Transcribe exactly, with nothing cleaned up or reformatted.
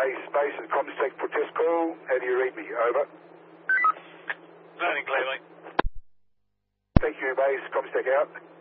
base, base at Comsec protest call. How do you read me? Over. Learning clearly. Thank you, base. Comsec out.